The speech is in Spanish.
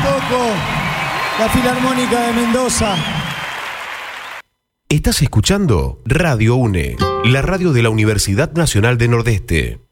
poco la Filarmónica de Mendoza. Estás escuchando Radio UNE, la radio de la Universidad Nacional de Nordeste.